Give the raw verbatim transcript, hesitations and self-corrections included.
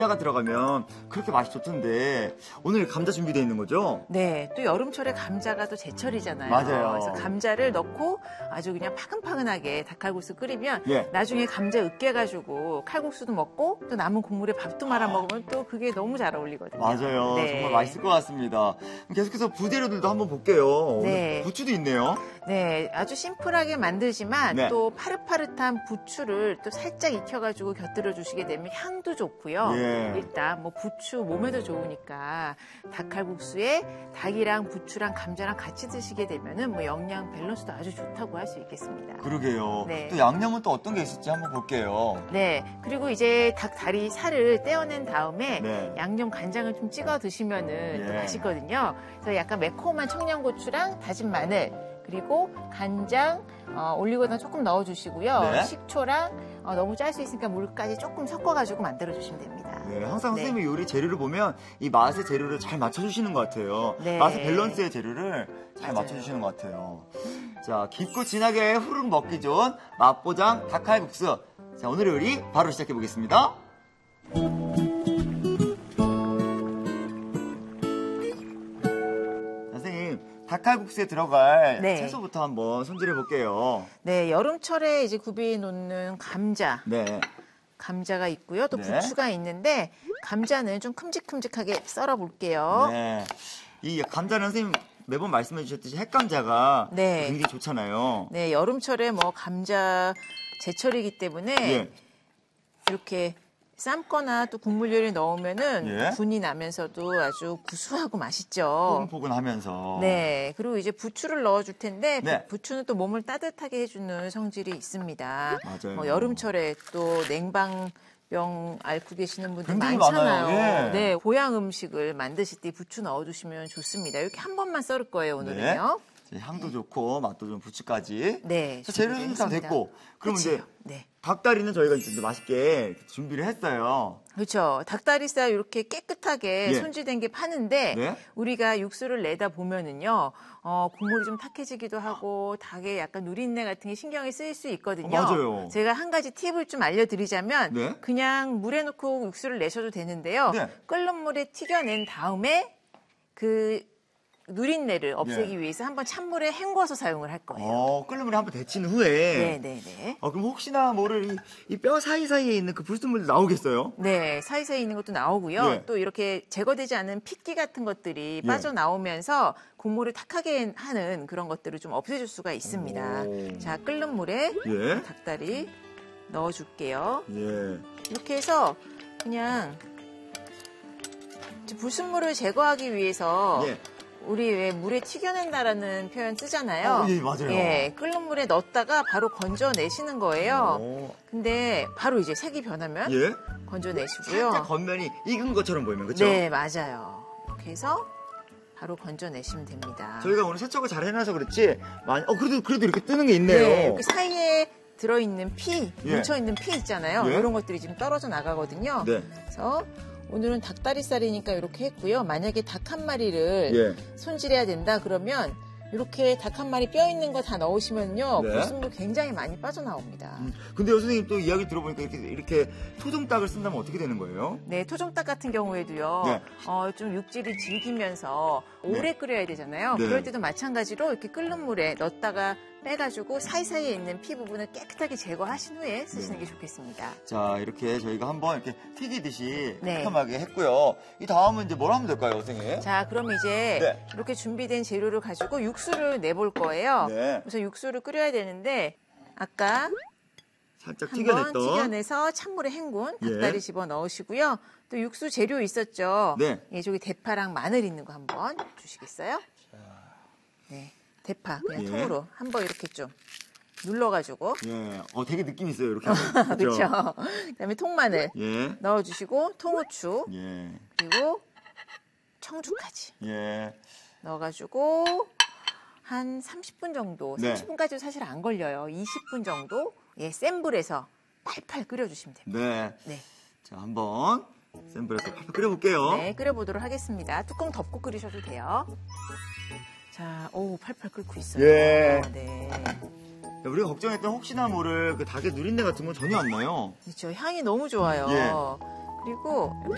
감자가 들어가면 그렇게 맛이 좋던데 오늘 감자 준비되어 있는 거죠? 네, 또 여름철에 감자가 또 제철이잖아요. 맞아요. 그래서 감자를 넣고 아주 그냥 파근파근하게 닭칼국수 끓이면 예. 나중에 감자 으깨가지고 칼국수도 먹고 또 남은 국물에 밥도 말아 먹으면 또 그게 너무 잘 어울리거든요. 맞아요. 네. 정말 맛있을 것 같습니다. 계속해서 부재료들도 한번 볼게요. 네. 오늘 부추도 있네요. 네, 아주 심플하게 만들지만 네. 또 파릇파릇한 부추를 또 살짝 익혀가지고 곁들여 주시게 되면 향도 좋고요. 예. 일단 뭐 부추 몸에도 좋으니까 닭칼국수에 닭이랑 부추랑 감자랑 같이 드시게 되면은 뭐 영양 밸런스도 아주 좋다고 할 수 있겠습니다. 그러게요. 네. 또 양념은 또 어떤 게 있을지 한번 볼게요. 네, 그리고 이제 닭 다리 살을 떼어낸 다음에 네. 양념 간장을 좀 찍어 드시면은 또 예. 맛있거든요. 그래서 약간 매콤한 청양고추랑 다진 마늘 그리고 간장, 어, 올리고당 조금 넣어주시고요. 네. 식초랑 어, 너무 짤 수 있으니까 물까지 조금 섞어가지고 만들어주시면 됩니다. 네, 항상 네. 선생님이 요리 재료를 보면 이 맛의 재료를 잘 맞춰주시는 것 같아요. 네. 맛의 밸런스의 재료를 잘 맞아요. 맞춰주시는 것 같아요. 자, 깊고 진하게 후루룩 먹기 좋은 맛보장 닭칼국수. 자, 오늘의 요리 바로 시작해 보겠습니다. 선생님, 닭칼국수에 들어갈 네. 채소부터 한번 손질해 볼게요. 네, 여름철에 이제 구비해 놓는 감자, 네. 감자가 있고요. 또 네. 부추가 있는데 감자는 좀 큼직큼직하게 썰어 볼게요. 네. 이 감자는 선생님 매번 말씀해 주셨듯이 핵감자가 네. 굉장히 좋잖아요. 네, 여름철에 뭐 감자 제철이기 때문에 예. 이렇게 삶거나 또 국물 요리에 넣으면은 예. 분이 나면서도 아주 구수하고 맛있죠. 포근포근하면서. 네, 그리고 이제 부추를 넣어줄 텐데 네. 부추는 또 몸을 따뜻하게 해주는 성질이 있습니다. 맞아요. 뭐 여름철에 또 냉방병 앓고 계시는 분들 굉장히 많잖아요. 많아요. 예. 네, 보양 음식을 만드실 때 부추 넣어주시면 좋습니다. 이렇게 한 번만 썰을 거예요, 오늘은요. 네. 향도 좋고 맛도 좀 부추까지. 네, 자, 재료는 다 준비되어 됐고. 그럼 이제 그치요? 네. 닭다리는 저희가 이제 맛있게 준비를 했어요. 그렇죠. 닭다리살 이렇게 깨끗하게 예. 손질된 게 파는데 네. 우리가 육수를 내다 보면은요, 어, 국물이 좀 탁해지기도 하고 닭의 약간 누린내 같은 게 신경이 쓰일 수 있거든요. 어, 맞아요. 제가 한 가지 팁을 좀 알려드리자면 네. 그냥 물에 넣고 육수를 내셔도 되는데요. 네. 끓는 물에 튀겨낸 다음에 그 누린내를 없애기 네. 위해서 한번 찬물에 헹궈서 사용을 할 거예요. 어, 끓는 물에 한번 데친 후에. 네네네. 어, 그럼 혹시나 모를 이 뼈 사이사이에 있는 그 불순물도 나오겠어요? 네, 사이사이 있는 것도 나오고요. 예. 또 이렇게 제거되지 않은 핏기 같은 것들이 예. 빠져나오면서 국물을 탁하게 하는 그런 것들을 좀 없애줄 수가 있습니다. 오. 자, 끓는 물에 예. 닭다리 넣어줄게요. 예. 이렇게 해서 그냥 이제 불순물을 제거하기 위해서 예. 우리 왜 물에 튀겨낸다라는 표현 쓰잖아요. 어, 예, 맞아요. 예, 끓는 물에 넣었다가 바로 건져내시는 거예요. 오. 근데 바로 이제 색이 변하면 예. 건져내시고요. 살짝 겉면이 익은 것처럼 보이면, 그렇죠? 네, 맞아요. 이렇게 해서 바로 건져내시면 됩니다. 저희가 오늘 세척을 잘 해놔서 그렇지. 많이, 어, 그래도, 그래도 이렇게 뜨는 게 있네요. 네, 그 사이에 들어있는 피, 예. 뭉쳐있는 피 있잖아요. 예. 이런 것들이 지금 떨어져 나가거든요. 네. 그래서 오늘은 닭다리살이니까 이렇게 했고요. 만약에 닭 한 마리를 예. 손질해야 된다 그러면 이렇게 닭 한 마리 뼈 있는 거 다 넣으시면요. 네. 불순물 굉장히 많이 빠져나옵니다. 음, 근데요, 선생님 또 이야기 들어보니까 이렇게, 이렇게 토종닭을 쓴다면 어떻게 되는 거예요? 네, 토종닭 같은 경우에도요, 네. 어, 좀 육질이 질기면서 오래 네. 끓여야 되잖아요. 네. 그럴 때도 마찬가지로 이렇게 끓는 물에 넣었다가 빼가지고 사이사이에 있는 피 부분을 깨끗하게 제거하신 후에 쓰시는 네. 게 좋겠습니다. 자, 이렇게 저희가 한번 이렇게 튀기듯이 네. 깔끔하게 했고요. 이 다음은 이제 뭘 하면 될까요, 선생님? 자, 그럼 이제 네. 이렇게 준비된 재료를 가지고 육수를 내볼 거예요. 네. 그래서 육수를 끓여야 되는데 아까 살짝 한번 튀겨냈던. 튀겨내서 찬물에 헹군 예. 닭다리 집어 넣으시고요. 또 육수 재료 있었죠. 네. 예, 저기 대파랑 마늘 있는 거 한번 주시겠어요? 네, 대파 그냥 예. 통으로 한번 이렇게 좀 눌러가지고 예. 어, 되게 느낌 있어요, 이렇게 하면. 그렇죠. 그다음에 통마늘 예. 넣어주시고 통후추 예. 그리고 청주까지 예. 넣어가지고 한 삼십 분 정도, 네. 삼십 분까지도 사실 안 걸려요. 이십 분 정도 예, 센 불에서 팔팔 끓여주시면 됩니다. 네. 네. 자, 한번 센 불에서 팔팔 끓여볼게요. 네, 끓여보도록 하겠습니다. 뚜껑 덮고 끓이셔도 돼요. 자, 오, 팔팔 끓고 있어요. 예. 네. 우리가 걱정했던 혹시나 모를 그 닭의 누린내 같은 건 전혀 안 나요. 그렇죠. 향이 너무 좋아요. 예. 그리고 이렇게